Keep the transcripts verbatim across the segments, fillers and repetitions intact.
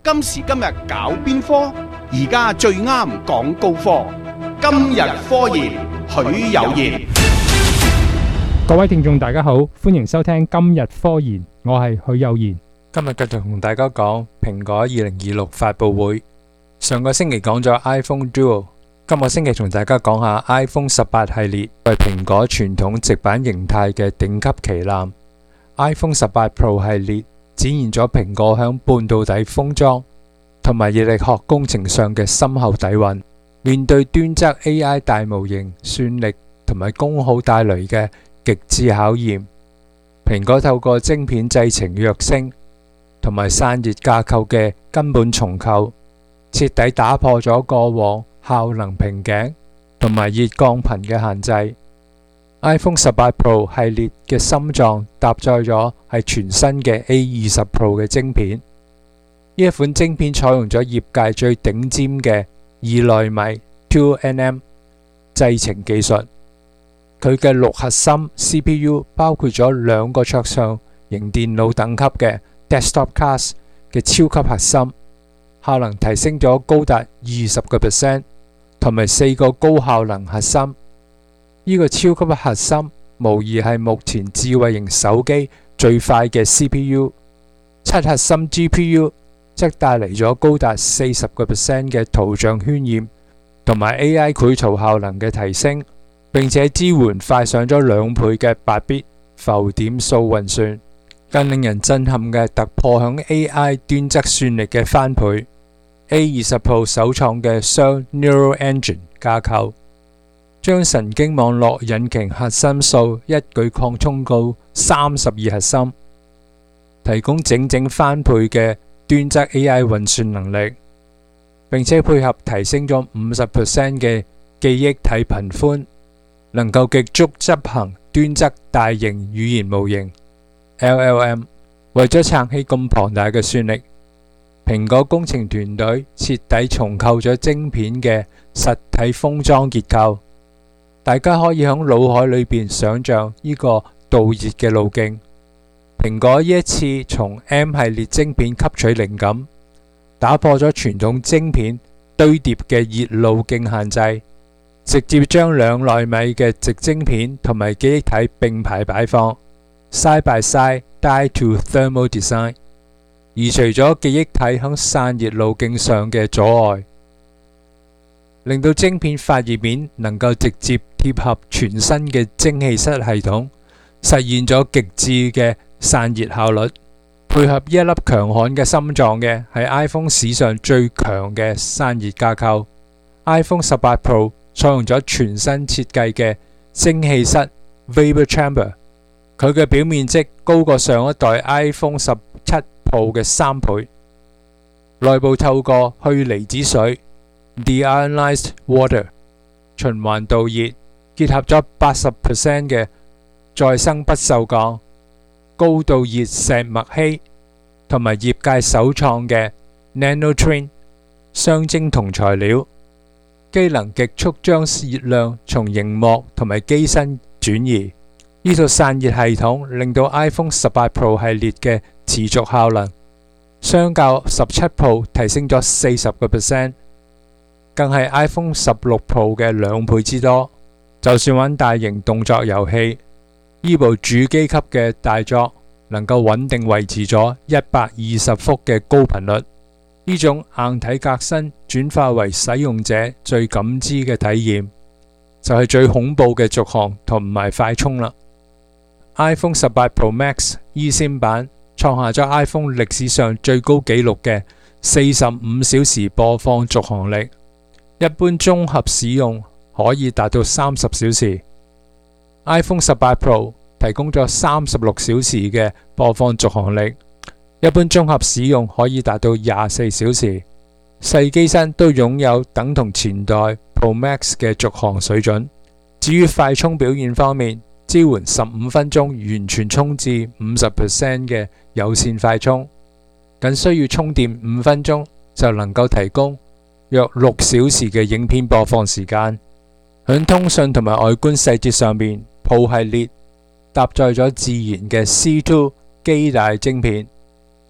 今時今日搞邊科？而家最啱講高科。今日科研，許有賢。 各位聽眾大家好，歡迎收聽今日科研，我係許有賢。 今日繼續同大家講蘋果二零二六發佈會。上個星期講咗 iPhone Duo， 今個星期同大家講下 iPhone 十八系列，係蘋果傳統直板形態嘅頂級旗艦。iPhone 十八 Pro 系列展現咗蘋果響半導體封裝同埋熱力學工程上嘅深厚底蘊。面對端側 A I 大模型算力同埋功耗帶來嘅極致考驗，蘋果透過晶片製程躍升同埋散熱架構嘅根本重構，徹底打破咗過往效能瓶頸同埋熱降頻嘅限制。iPhone 十八 Pro 系列嘅心臟搭載咗係全新嘅 A 二十 Pro 嘅晶片，呢一款晶片採用咗業界最頂尖嘅二納米 two N M 製程技術，佢嘅六核心 C P U 包括咗兩個桌上型電腦等級嘅 Desktop Class 嘅超級核心，效能提升咗高達二十個 percent， 同埋四個高效能核心。呢個超級核心無疑係目前智慧型手機最快嘅 C P U， 七核心 G P U 則帶嚟咗高達四十個 percent 嘅圖像渲染同埋 A I 繪圖效能嘅提升，並且支援快上咗兩倍嘅八 bit 浮點數運算。更令人震撼嘅突破響 A I 端側算力嘅翻倍。A 二十 Pro 首創嘅雙 Neural Engine 架構，將神經網絡引擎核心數一舉擴充到三十二核心，提供整整翻倍嘅端側 A I 運算能力，並且配合提升咗五十 percent 嘅記憶體頻寬，能夠極速執行端側大型語言模型 L L M。 為咗撐起咁龐大嘅算力，蘋果工程團隊徹底重構咗晶片嘅實體封裝結構。大家可以喺腦海裏邊想象呢個導熱嘅路徑。蘋果呢一次從 M 系列晶片吸取靈感，打破咗傳統晶片堆疊嘅熱路徑限制，直接將兩納米嘅直晶片同埋記憶體並排擺放 side by side die to thermal design， 移除咗記憶體喺散熱路徑上嘅阻礙，令到晶片發熱面能夠直接貼合全新嘅蒸汽室系統，實現咗極致嘅散熱效率。配合一粒強悍嘅心臟嘅係 iPhone 史上最強嘅散熱架構。iPhone 十八 Pro 採用咗全新設計嘅蒸汽室 Vapor Chamber， 佢嘅表面積高過上一代 iPhone 十七 Pro 嘅三倍。內部透過去離子水 Deionized Water 循環導熱，結合咗八十 percent 嘅再生不鏽鋼、高度熱石墨烯同埋業界首創嘅 NanoTrin 雙晶銅材料，機能極速將熱量從螢幕同埋機身轉移。呢套散熱系統令到 iPhone 十八 Pro 系列嘅持續效能相較十七 Pro 提升咗四十個 percent， 更係 iPhone 十六 Pro 嘅兩倍之多。就算玩大型動作遊戲，呢部主機級嘅大作能夠穩定維持咗一百二十伏嘅高頻率。呢種硬體革新轉化為使用者最感知嘅體驗，就係最恐怖嘅續航同埋快充啦。iPhone 十八 Pro Max eSIM 版創下咗 iPhone 歷史上最高紀錄嘅四十五小時播放續航力，一般綜合使用可以達到三十小時。iPhone 十八 Pro 提供咗三十六小時嘅播放續航力，一般綜合使用可以達到廿四小時。細機身都擁有等同前代 Pro Max 嘅續航水準。至於快充表現方面，支援十五分鐘完全充至五十 percent 嘅有線快充，僅需要充電五分鐘就能夠提供約六小時嘅影片播放時間。響通訊同埋外觀細節上面， Pro 系列搭載咗自研嘅 C 二基帶晶片，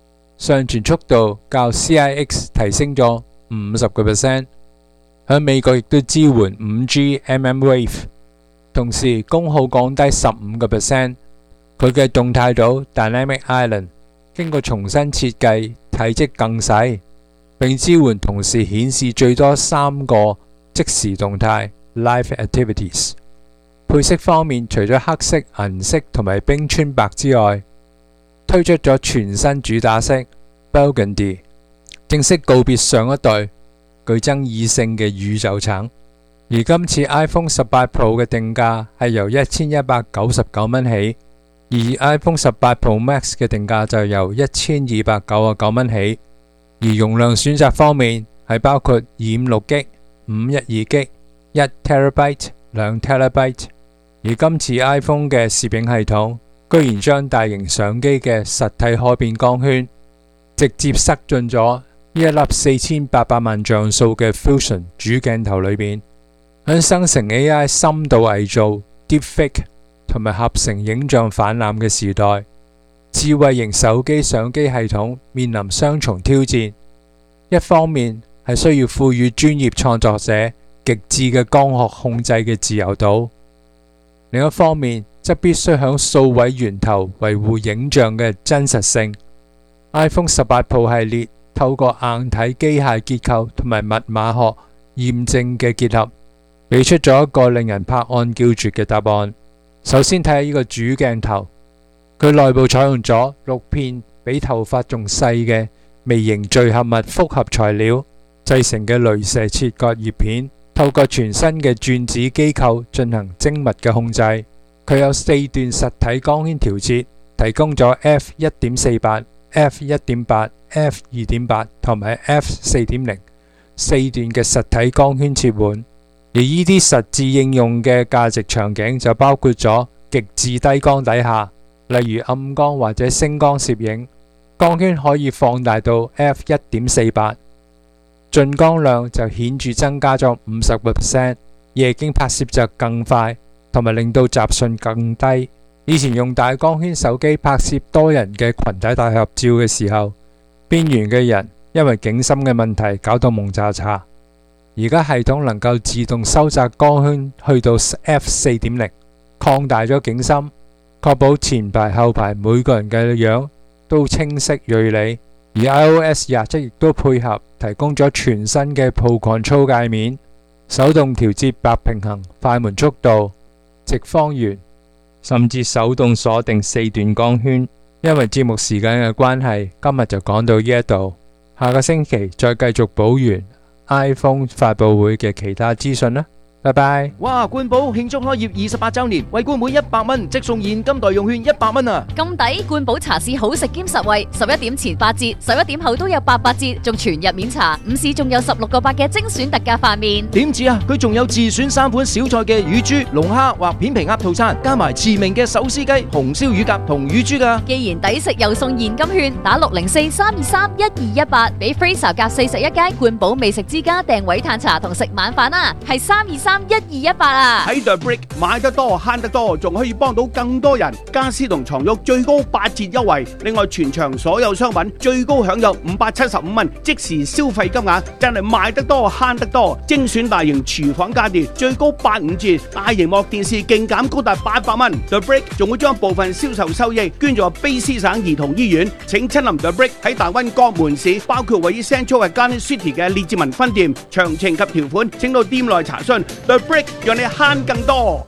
上傳速度較 C I X 提升咗五十個 percent。喺美國亦都支援五 G M M Wave， 同時功耗降低十五個 percent。佢嘅動態島 Dynamic Island 經過重新設計，體積更細，並支援同時顯示最多三個即時動態 Live Activities。配色方面，除咗黑色、銀色同埋冰川白之外，推出咗全新主打色 Burgundy， 正式告別上一代具爭議性嘅宇宙橙。而今次 iPhone 十八 Pro 嘅定價係由一千一百九十九蚊起，而 iPhone 十八 Pro Max 嘅定價就由一千二百九十九蚊起。而容量選擇方面係包括二五六 G、五一二 G、一 TB、兩 TB。而今次 iPhone 嘅攝影系統居然將大型相機嘅實體可變光圈直接塞進咗呢一粒四千八百萬像素嘅 Fusion 主鏡頭裏邊。喺生成 A I 深度偽造 Deepfake 同埋合成影像氾濫嘅時代，智慧型手機相機系統面臨雙重挑戰。一方面係需要賦予專業創作者極致嘅光學控制嘅自由度，另一方面則必須響數位源頭維護影像嘅真實性。iPhone 十八 Pro 系列透過硬體機械結構同埋密碼學驗證嘅結合，俾出咗一個令人拍案叫絕嘅答案。首先睇下呢個主鏡頭，佢內部採用咗六片比頭髮仲細嘅微型聚合物複合材料製成嘅鐳射切割葉片，透過全新嘅轉子機構進行精密嘅控制。佢有四段實體光圈調節，提供咗 F 一點四八、F 一點八、F 二點八 同埋 F 四點零 四段嘅實體光圈切換。而呢啲實際應用嘅價值場景就包括咗極致低光底下，例如暗光或者星光攝影，光圈可以放大到 F 一點四八，進光量就顯著增加咗五十個 percent， 夜景拍攝就更快，同埋令到雜訊更低。以前用大光圈手機拍攝多人嘅群體大合照嘅時候，邊緣嘅人因為景深嘅問題搞到蒙查查。而家系統能夠自動收窄光圈去到 F 四點零， 擴大咗景深，確保前排後排每個人嘅樣都清晰銳利。而 iOS 廿七亦都配合提供咗全新嘅 Pro Control 界面，手動調節白平衡、快門速度、直方圓，甚至手動鎖定四段光圈。因為節目時間嘅關係，今日就講到呢一度，下個星期再繼續補完iPhone 發佈會嘅其他資訊啦，拜拜。 哇！冠寶慶祝開業二十八周年，為冠滿一百蚊，即送現金代用券一百蚊啊！ 咁抵，冠寶茶市好食兼實惠，十一點前八折，十一點後都有八八折，仲全日免茶。午市仲有十六個八嘅精選特價飯麵。 點止啊！佢仲有自選三款小菜嘅乳豬、龍蝦或片皮鴨套餐，加埋馳名嘅手撕雞、紅燒乳鴿同乳豬噶。 既然抵食又送現金券，打六零四三二三一二一八，俾 Fraser 夾四十一街冠寶美食之家訂位嘆茶同食晚飯啊！係三二三一二一八啊！ 喺 The Brick 買得多慳得多，仲可以幫到更多人。家私同床褥最高八折優惠，另外全場所有商品最高享有五百七十五蚊即時消費金額，真係賣得多慳得多。精選大型廚房家電最高八五折，大螢幕電視勁減高達八百蚊。The Brick 仲會將部分銷售收益捐助卑詩省兒童醫院。請親臨 The Brick 喺大溫各門市，包括位於 Central Garden City 嘅列治文分店。詳情及條款請到店內查詢。The Brick 讓你慳更多。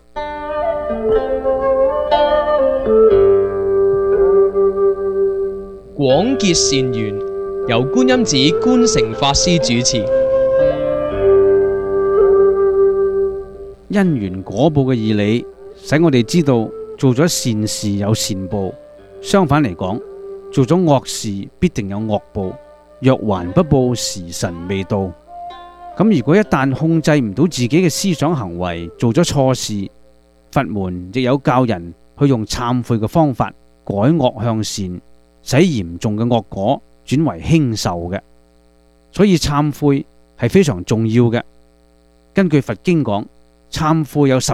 廣結善緣，由觀音寺觀誠法師主持。 因緣果報嘅義理，使我哋知道做咗善事有善報，相反嚟講，做咗惡事必定有惡報。若還不報，時辰未到。咁如果一旦控制唔到自己嘅思想行為，做咗錯事，佛門亦有教人去用懺悔嘅方法改惡向善，使嚴重嘅惡果轉為輕受嘅。所以懺悔係非常重要嘅。根據佛經講，懺悔有十